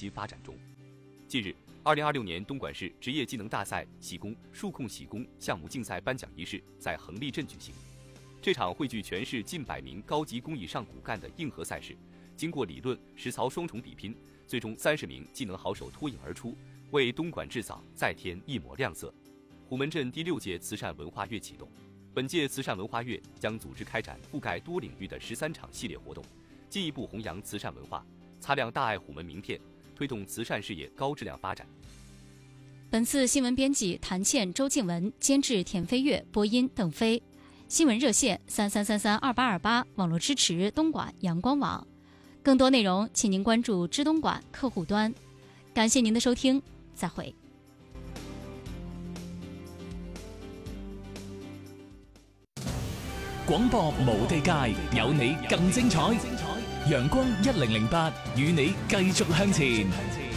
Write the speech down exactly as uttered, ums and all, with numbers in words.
积发展中。近日，二零二六年东莞市职业技能大赛洗工、数控洗工项目竞赛颁奖仪式在横沥镇举行。这场汇聚全市近百名高级工艺上骨干的硬核赛事，经过理论、实操双重比拼，最终三十名技能好手脱颖而出，为东莞制造再添一抹亮色。虎门镇第六届慈善文化月启动，本届慈善文化月将组织开展覆盖多领域的十三场系列活动，进一步弘扬慈善文化，擦亮大爱虎门名片，推动慈善事业高质量发展。 本次新闻编辑谭倩、周静文，监制田飞跃，播音邓飞。新闻热线三三三三二八二八，网络支持东莞阳光网。更多内容，请您关注知东莞客户端。感谢您的收听，再会。 廣播無地界，有你更精彩。陽光一零零八，與你繼續向前。